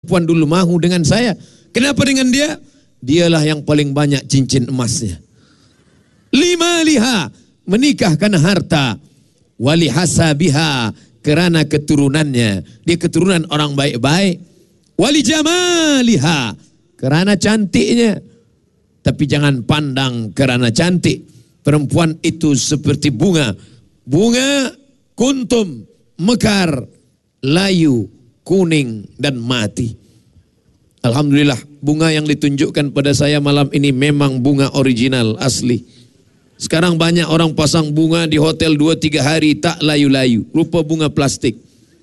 perempuan dulu mahu dengan saya. Kenapa dengan dia? Dialah yang paling banyak cincin emasnya. Lima liha, menikah karena harta. Wali hasabiha, kerana keturunannya. Dia keturunan orang baik-baik. Wali jamaliha, kerana cantiknya. Tapi jangan pandang kerana cantik. Perempuan itu seperti bunga. Bunga kuntum, mekar, layu, kuning dan mati. Alhamdulillah, bunga yang ditunjukkan pada saya malam ini memang bunga original, asli. Sekarang banyak orang pasang bunga di hotel 2-3 hari tak layu-layu, rupa bunga plastik.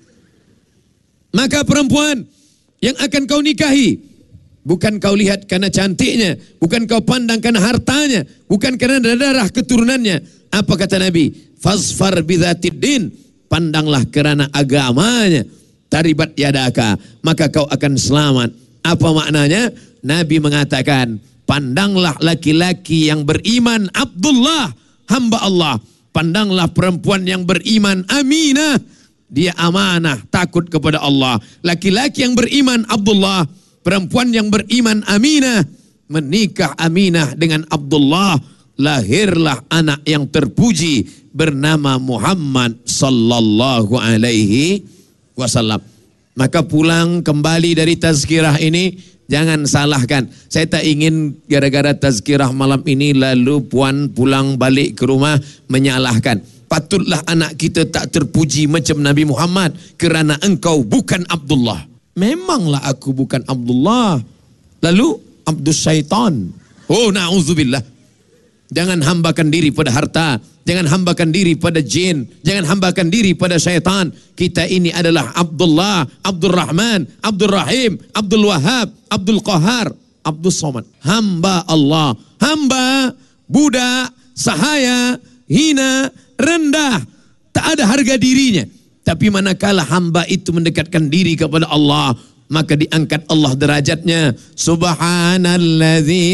Maka perempuan yang akan kau nikahi, bukan kau lihat karena cantiknya, bukan kau pandang karena hartanya, bukan karena darah keturunannya. Apa kata Nabi? Fasfar bidzatid din, pandanglah kerana agamanya. Taribat yadaka, maka kau akan selamat. Apa maknanya? Nabi mengatakan, pandanglah laki-laki yang beriman, Abdullah, hamba Allah. Pandanglah perempuan yang beriman, Aminah, dia amanah, takut kepada Allah. Laki-laki yang beriman, Abdullah. Perempuan yang beriman, Aminah. Menikah Aminah dengan Abdullah. Lahirlah anak yang terpuji bernama Muhammad sallallahu alaihi wasallam. Maka pulang kembali dari tazkirah ini, jangan salahkan. Saya tak ingin gara-gara tazkirah malam ini lalu puan pulang balik ke rumah menyalahkan. Patutlah anak kita tak terpuji macam Nabi Muhammad kerana engkau bukan Abdullah. Memanglah aku bukan Abdullah. Lalu Abdus Syaitan. Oh, na'udzubillah. Jangan hambakan diri pada harta, jangan hambakan diri pada jin, jangan hambakan diri pada syaitan. Kita ini adalah Abdullah, Abdul Rahman, Abdul Rahim, Abdul Wahab, Abdul Qahar, Abdul Somad. Hamba Allah, hamba, budak, sahaya, hina, rendah, tak ada harga dirinya. Tapi manakala hamba itu mendekatkan diri kepada Allah, maka diangkat Allah derajatnya. Subhanalladzi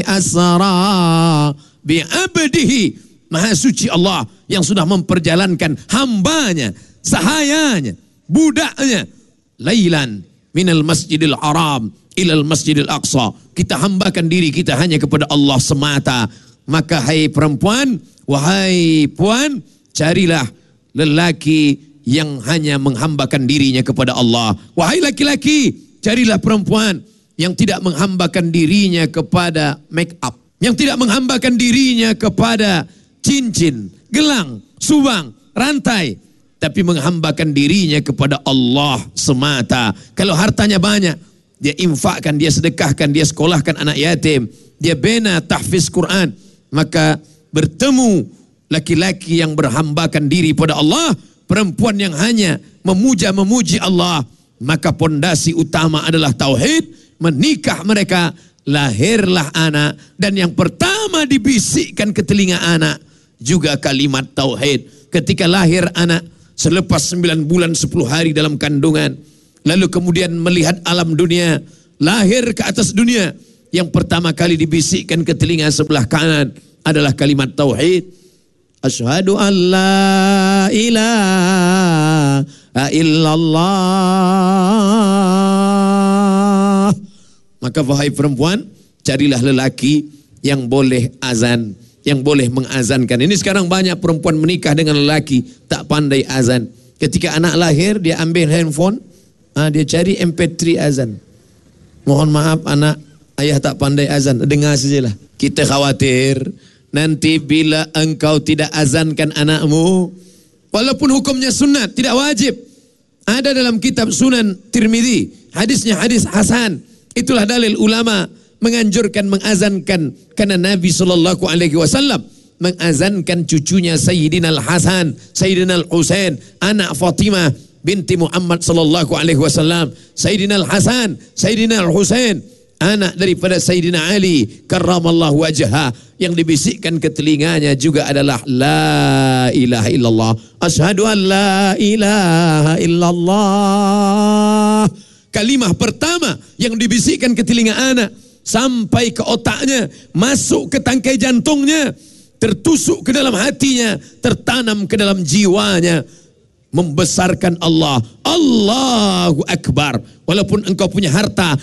asra bi'abdihi, maha suci Allah yang sudah memperjalankan hambanya, sahayanya, budaknya, lailan minal masjidil haram ilal masjidil aqsa. Kita hambakan diri kita hanya kepada Allah semata. Maka hai perempuan, wahai puan, carilah lelaki yang hanya menghambakan dirinya kepada Allah. Wahai laki-laki, carilah perempuan yang tidak menghambakan dirinya kepada make up, yang tidak menghambakan dirinya kepada cincin, gelang, subang, rantai, tapi menghambakan dirinya kepada Allah semata. Kalau hartanya banyak, dia infakkan, dia sedekahkan, dia sekolahkan anak yatim, dia bina tahfiz Quran, maka bertemu laki-laki yang berhambakan diri pada Allah, perempuan yang hanya memuja-memuji Allah, maka pondasi utama adalah tauhid. Menikah mereka, lahirlah anak, dan yang pertama dibisikkan ke telinga anak juga kalimat tauhid. Ketika lahir anak, selepas 9 bulan 10 hari dalam kandungan, lalu kemudian melihat alam dunia, lahir ke atas dunia, yang pertama kali dibisikkan ke telinga sebelah kanan adalah kalimat tauhid. Asyhadu an la ilaha illallah. Maka wahai perempuan, carilah lelaki yang boleh azan, yang boleh mengazankan. Ini sekarang banyak perempuan menikah dengan lelaki tak pandai azan. Ketika anak lahir, dia ambil handphone, dia cari MP3 azan. Mohon maaf anak, ayah tak pandai azan, dengar sajalah. Kita khawatir nanti bila engkau tidak azankan anakmu, walaupun hukumnya sunat, tidak wajib. Ada dalam kitab Sunan Tirmidzi, hadisnya hadis hasan. Itulah dalil ulama menganjurkan mengazankan, karena Nabi SAW mengazankan cucunya Sayyidina Al-Hasan, Sayyidina Al-Husain, anak Fatimah binti Muhammad SAW. Sayyidina Al-Hasan, Sayyidina Al-Husain, anak daripada Sayyidina Ali karramallahu wajhah, yang dibisikkan ke telinganya juga adalah la ilaha illallah. Asyhadu an la ilaha illallah. Kalimah pertama yang dibisikkan ke telinga anak, sampai ke otaknya, masuk ke tangkai jantungnya, tertusuk ke dalam hatinya, tertanam ke dalam jiwanya, membesarkan Allah. Allahu Akbar. Walaupun engkau punya harta,